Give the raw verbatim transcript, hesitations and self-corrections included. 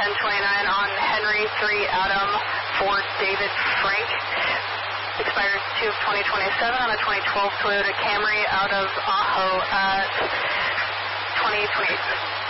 ten twenty-nine on Henry three Adam four David Frank. Expires two of twenty twenty-seven on a twenty twelve Toyota Camry out of Ajo at twenty twenty-eight.